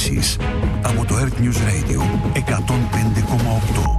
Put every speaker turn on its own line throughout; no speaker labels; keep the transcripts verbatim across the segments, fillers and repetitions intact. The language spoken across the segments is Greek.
ειδήσεις από το Earth News Radio εκατόν πέντε κόμμα οκτώ.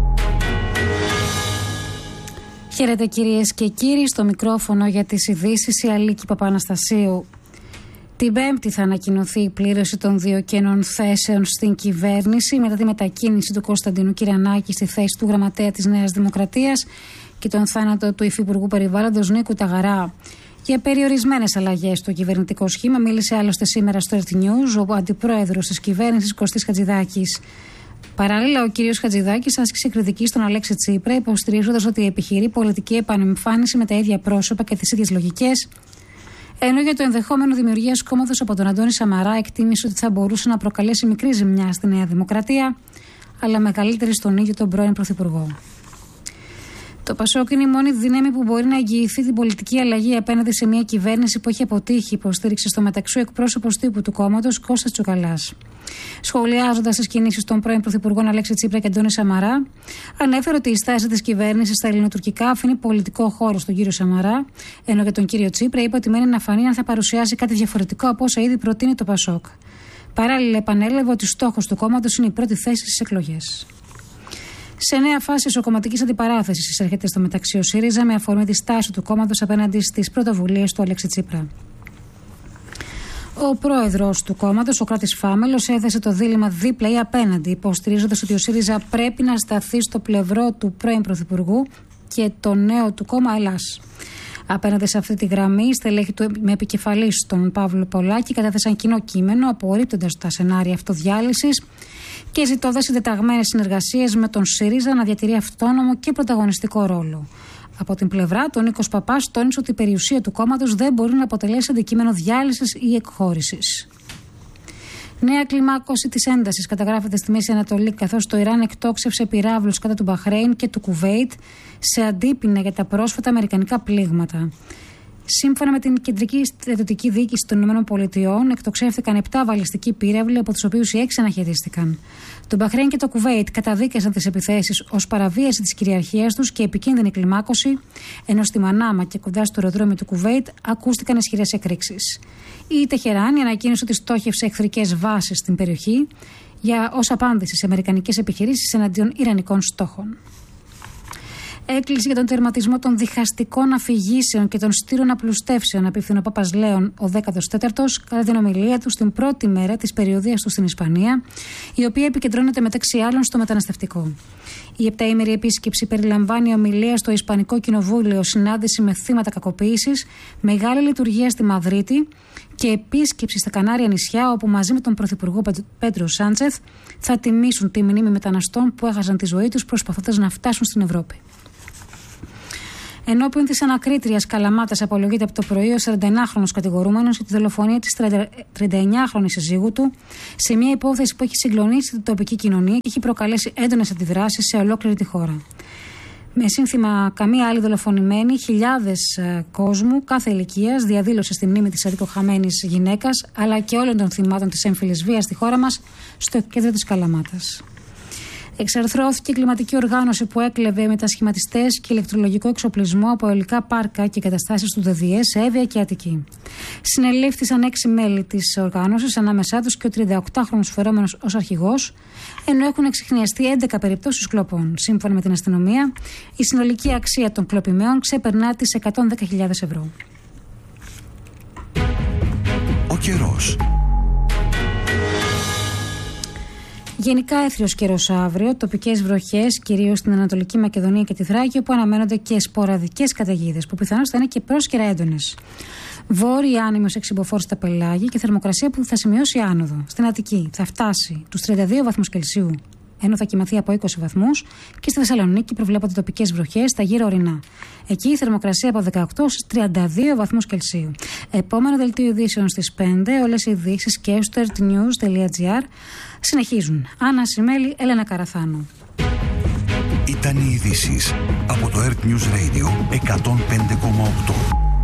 Χαίρετε κυρίες και κύριοι, στο μικρόφωνο για τις ειδήσεις η Αλίκη Παπαναστασίου. Την Πέμπτη θα ανακοινωθεί η πλήρωση των δύο κενών θέσεων στην κυβέρνηση μετά τη μετακίνηση του Κωνσταντίνου Κυρανάκη στη θέση του γραμματέα της Νέας Δημοκρατίας και τον θάνατο του Υφυπουργού Περιβάλλοντος Νίκου Ταγαρά. Για περιορισμένες αλλαγές στο κυβερνητικό σχήμα μίλησε άλλωστε σήμερα στο Earth News ο αντιπρόεδρος της κυβέρνησης Κωστής Χατζηδάκης. Παράλληλα, ο κύριος Χατζηδάκης άσκησε κριτική στον Αλέξη Τσίπρα, υποστηρίζοντας ότι επιχειρεί πολιτική επανεμφάνιση με τα ίδια πρόσωπα και τις ίδιες λογικές. Ενώ για το ενδεχόμενο δημιουργίας κόμματος από τον Αντώνη Σαμαρά εκτίμησε ότι θα μπορούσε να προκαλέσει μικρή ζημιά στη Νέα Δημοκρατία, αλλά μεγαλύτερη στον ίδιο τον πρώην Πρωθυπουργό. Το Πασόκ είναι η μόνη δύναμη που μπορεί να εγγυηθεί την πολιτική αλλαγή απέναντι σε μια κυβέρνηση που έχει αποτύχει, υποστήριξε στο μεταξύ εκπρόσωπος τύπου του κόμματος Κώστας Τσουκαλάς. Σχολιάζοντας τις κινήσεις των πρώην Πρωθυπουργών Αλέξη Τσίπρα και Αντώνη Σαμαρά, ανέφερε ότι η στάση της κυβέρνησης στα ελληνοτουρκικά αφήνει πολιτικό χώρο στον κύριο Σαμαρά, ενώ για τον κύριο Τσίπρα είπε ότι μένει να φανεί αν θα παρουσιάσει κάτι διαφορετικό από όσα ήδη προτείνει το Πασόκ. Παράλληλα, επανέλαβε ότι στόχος του κόμματος είναι η πρώτη θέση στις εκλογές. Σε νέα φάση ισοκομματικής αντιπαράθεσης εισέρχεται στο μεταξύ ο ΣΥΡΙΖΑ με αφορμή τη στάση του κόμματος απέναντι στις πρωτοβουλίες του Αλέξη Τσίπρα. Ο πρόεδρος του κόμματος, ο Κράτης Φάμελος, έθεσε το δίλημμα δίπλα ή απέναντι, υποστηρίζοντας ότι ο ΣΥΡΙΖΑ πρέπει να σταθεί στο πλευρό του πρώην Πρωθυπουργού και το νέο του κόμμα Ελλάς. Απέναντι σε αυτή τη γραμμή, οι στελέχοι του με επικεφαλής τον Παύλο Πολάκη κατέθεσαν κοινό κείμενο, απορρίπτοντας τα σενάρια αυτοδιάλυσης και ζητώντας συντεταγμένες συνεργασίες με τον ΣΥΡΙΖΑ να διατηρεί αυτόνομο και πρωταγωνιστικό ρόλο. Από την πλευρά, τον Νίκος Παπάς τόνισε ότι η περιουσία του κόμματος δεν μπορεί να αποτελέσει αντικείμενο διάλυσης ή εκχώρησης. Νέα κλιμάκωση της έντασης καταγράφεται στη Μέση Ανατολή, καθώς το Ιράν εκτόξευσε πυράβλους κατά του Μπαχρέιν και του Κουβέιτ σε αντίπεινα για τα πρόσφατα αμερικανικά πλήγματα. Σύμφωνα με την Κεντρική Στρατιωτική Διοίκηση των ΗΠΑ, εκτοξεύτηκαν επτά βαλιστικοί πύραυλοι, από τους οποίους οι έξι αναχαιτίστηκαν. Το Μπαχρέιν και το Κουβέιτ καταδίκασαν τις επιθέσεις ως παραβίαση της κυριαρχίας τους και επικίνδυνη κλιμάκωση, ενώ στη Μανάμα και κοντά στο αεροδρόμιο του Κουβέιτ ακούστηκαν ισχυρές εκρήξεις. Η Τεχεράνη ανακοίνωσε ότι στόχευσε εχθρικές βάσεις στην περιοχή για ως απάντηση σε αμερικανικές επιχειρήσεις εναντίον ιρανικών στόχων. Έκκληση για τον τερματισμό των διχαστικών αφηγήσεων και των στήρων απλουστεύσεων απίφθηνε ο Πάπας Λέων ο δέκατος τέταρτος κατά την ομιλία του στην πρώτη μέρα της περιοδείας του στην Ισπανία, η οποία επικεντρώνεται μεταξύ άλλων στο μεταναστευτικό. Η επταήμερη επίσκεψη περιλαμβάνει ομιλία στο Ισπανικό Κοινοβούλιο, συνάντηση με θύματα κακοποίησης, μεγάλη λειτουργία στη Μαδρίτη και επίσκεψη στα Κανάρια νησιά, όπου μαζί με τον Πρωθυπουργό Πέντρο Σάντσεθ θα τιμήσουν τη μνήμη μεταναστών που έχασαν τη ζωή τους προσπαθώντας να φτάσουν στην Ευρώπη. Ενώπιον της ανακρίτριας Καλαμάτας απολογείται από το πρωί ο σαρανταενάχρονος κατηγορούμενος για τη δολοφονία της τριανταεννιάχρονης συζύγου του σε μια υπόθεση που έχει συγκλονίσει την τοπική κοινωνία και έχει προκαλέσει έντονες αντιδράσεις σε ολόκληρη τη χώρα. Με σύνθημα «Καμία άλλη δολοφονημένη», χιλιάδες κόσμου κάθε ηλικίας διαδήλωσε στη μνήμη της αδικοχαμένης γυναίκας, αλλά και όλων των θυμάτων της έμφυλης βίας στη χώρα μας, στο κέντρο της Καλαμάτας. Εξαρθρώθηκε η κλιματική οργάνωση που έκλεβε μετασχηματιστές και ηλεκτρολογικό εξοπλισμό από αεολικά πάρκα και εγκαταστάσεις του ΔΔΕ σε Εύβοια και Αττική. Συνελήφθησαν έξι μέλη της οργάνωσης, ανάμεσά τους και ο τριανταοκτάχρονος φερόμενος ως αρχηγός, ενώ έχουν εξιχνιαστεί έντεκα περιπτώσεις κλοπών. Σύμφωνα με την αστυνομία, η συνολική αξία των κλοπημαίων ξεπερνά τις εκατόν δέκα χιλιάδες ευρώ.
Ο καιρός.
Γενικά έθριος καιρός αύριο, τοπικές βροχές κυρίως στην Ανατολική Μακεδονία και τη Θράκη, όπου αναμένονται και σποραδικές καταιγίδες που πιθανώς θα είναι και πρόσκαιρα έντονες. Βόρεια άνεμος εξυμποφόρησε στα πελάγια και θερμοκρασία που θα σημειώσει άνοδο. Στην Αττική θα φτάσει τους τριάντα δύο βαθμούς Κελσίου, ενώ θα κοιμαθεί από είκοσι βαθμούς, και στη Θεσσαλονίκη προβλέπονται τοπικές βροχές στα γύρω ορεινά. Εκεί η θερμοκρασία από δεκαοκτώ στους τριάντα δύο βαθμούς Κελσίου. Επόμενο δελτίο ειδήσεων στις πέντε, όλες οι ειδήσεις και στο earthnews τελεία gr συνεχίζουν. Άννα Σιμέλη, Έλενα Καραθάνου.
Ήταν οι ειδήσεις από το Earth News Radio εκατόν πέντε κόμμα οκτώ.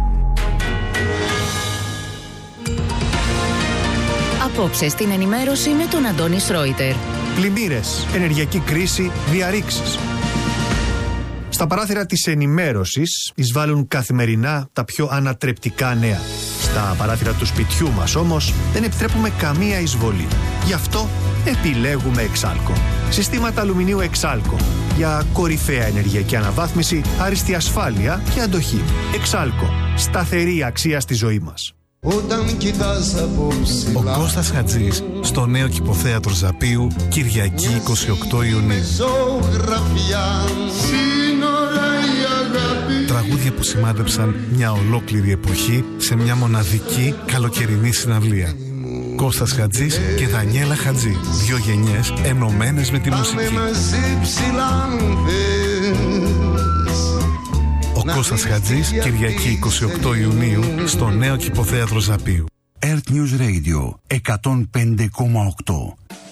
Απόψε στην ενημέρωση με τον Αντώνη Σρόιτερ.
Πλημμύρες, ενεργειακή κρίση, διαρρήξεις. Στα παράθυρα της ενημέρωσης εισβάλλουν καθημερινά τα πιο ανατρεπτικά νέα. Στα παράθυρα του σπιτιού μας όμως δεν επιτρέπουμε καμία εισβολή. Γι' αυτό επιλέγουμε Εξάλκο. Συστήματα αλουμινίου Εξάλκο για κορυφαία ενεργειακή αναβάθμιση, άριστη ασφάλεια και αντοχή. Εξάλκο. Σταθερή αξία στη ζωή μας.
Όταν κοιτάς από ψηλά,
ο Κώστας Χατζής στο νέο κηποθέατρο Ζαπίου, Κυριακή είκοσι οκτώ Ιουνίου. Τραγούδια που σημάδεψαν μια ολόκληρη εποχή σε μια μοναδική καλοκαιρινή συναυλία. Κώστας Χατζής και Δανιέλα Χατζή, δύο γενιές ενωμένες με τη μουσική. Ο Κώστας Χατζής, Κυριακή είκοσι οκτώ Ιουνίου, στο νέο κηποθέατρο Ζαπίου.
Earth News Radio εκατόν πέντε κόμμα οκτώ.